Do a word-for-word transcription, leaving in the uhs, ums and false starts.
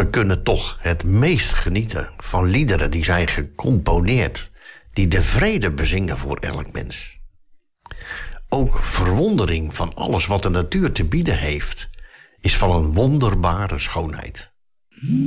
we kunnen toch het meest genieten van liederen die zijn gecomponeerd, die de vrede bezingen voor elk mens. Ook verwondering van alles wat de natuur te bieden heeft, is van een wonderbare schoonheid.